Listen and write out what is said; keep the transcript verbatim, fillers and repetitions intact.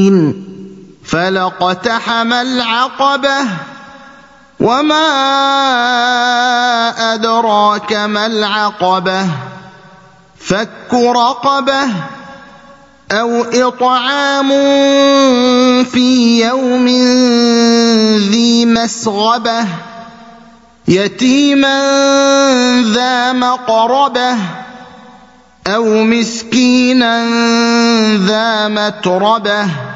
فلاقتحم العقبة وما أدراك ما العقبة فك رقبة أو إطعام في يوم ذي مسغبة يتيما ذا مقربة أو مسكينا ذا متربة